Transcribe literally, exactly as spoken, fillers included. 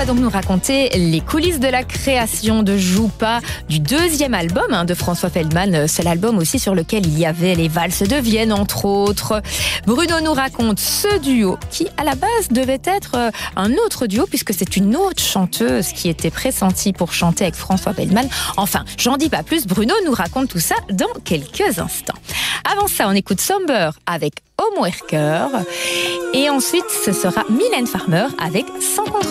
va donc nous raconter les coulisses de la création de Joue pas, du deuxième album hein, de François Feldman. C'est l'album aussi sur lequel il y avait les valses de Vienne, entre autres. Bruno nous raconte ce duo qui, à la base, devait être un autre duo puisque c'est une autre chanteuse qui était pressentie pour chanter avec François Feldman. Enfin, j'en dis pas plus, Bruno nous raconte tout ça dans quelques instants. Avant ça, on écoute Somber avec Homeworker et ensuite ce sera Mylène Farmer avec Sans contre